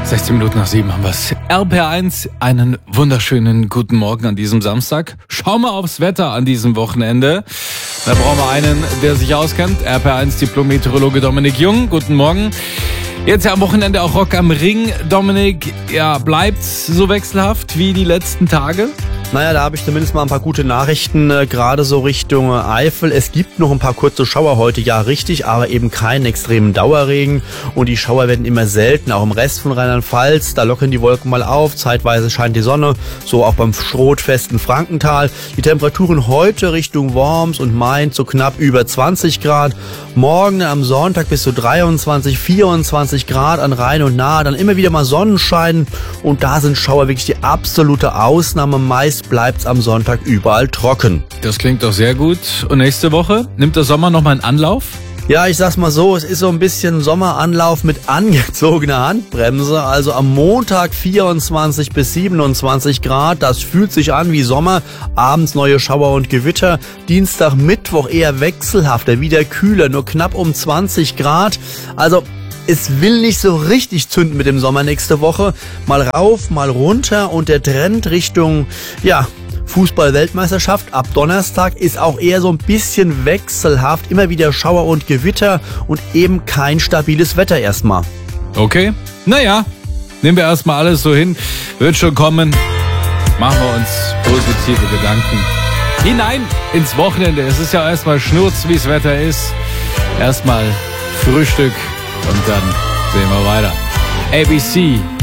16 Minuten nach 7 haben wir es. RPR1, einen wunderschönen guten Morgen an diesem Samstag. Schauen wir aufs Wetter an diesem Wochenende. Da brauchen wir einen, der sich auskennt. RPR1 Diplom-Meteorologe Dominik Jung. Guten Morgen. Jetzt ja am Wochenende auch Rock am Ring. Dominik, ja, bleibt's so wechselhaft wie die letzten Tage? Naja, da habe ich zumindest mal ein paar gute Nachrichten, gerade so Richtung Eifel. Es gibt noch ein paar kurze Schauer heute, ja richtig, aber eben keinen extremen Dauerregen. Und die Schauer werden immer seltener, auch im Rest von Rheinland-Pfalz. Da lockern die Wolken mal auf, zeitweise scheint die Sonne, so auch beim Schrotfesten Frankenthal. Die Temperaturen heute Richtung Worms und Mainz so knapp über 20 Grad. Morgen am Sonntag bis zu 23, 24 Grad an Rhein und Nahe. Dann immer wieder mal Sonnenschein und da sind Schauer wirklich die absolute Ausnahme. Meist bleibt's am Sonntag überall trocken. Das klingt doch sehr gut. Und nächste Woche nimmt der Sommer nochmal einen Anlauf? Ja, ich sag's mal so, es ist so ein bisschen Sommeranlauf mit angezogener Handbremse. Also am Montag 24 bis 27 Grad, das fühlt sich an wie Sommer. Abends neue Schauer und Gewitter. Dienstag, Mittwoch eher wechselhafter, wieder kühler, nur knapp um 20 Grad. Also es will nicht so richtig zünden mit dem Sommer nächste Woche. Mal rauf, mal runter und der Trend Richtung, Fußball-Weltmeisterschaft ab Donnerstag ist auch eher so ein bisschen wechselhaft. Immer wieder Schauer und Gewitter und eben kein stabiles Wetter erstmal. Okay, naja, nehmen wir erstmal alles so hin. Wird schon kommen. Machen wir uns positive Gedanken. Hinein ins Wochenende. Es ist ja erstmal Schnurz, wie das Wetter ist. Erstmal Frühstück und dann sehen wir weiter. ABC.